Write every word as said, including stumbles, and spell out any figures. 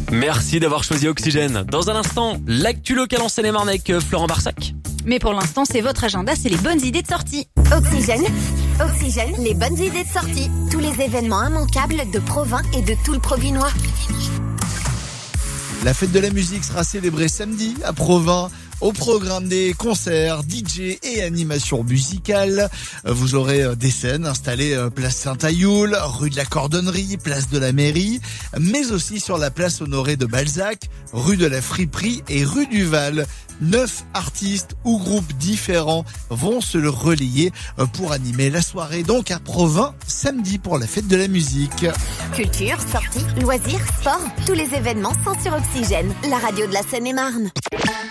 Merci d'avoir choisi Oxygène. Dans un instant, l'actu locale en Seine-et-Marne avec euh, Florent Barsac. Mais pour l'instant, c'est votre agenda, c'est les bonnes idées de sortie. Oxygène, Oxygène, les bonnes idées de sortie. Tous les événements immanquables de Provins et de tout le Provinois. La fête de la musique sera célébrée samedi à Provins. Au programme des concerts, D J et animations musicales. Vous aurez des scènes installées place Saint-Ayoul, rue de la Cordonnerie, place de la Mairie, mais aussi sur la place Honoré de Balzac, rue de la Friperie et rue du Val. Neuf artistes ou groupes différents vont se le relayer pour animer la soirée donc à Provins samedi pour la fête de la musique. Culture, sorties, loisirs, sport, tous les événements sont sur Oxygène, la radio de la Seine-et-Marne.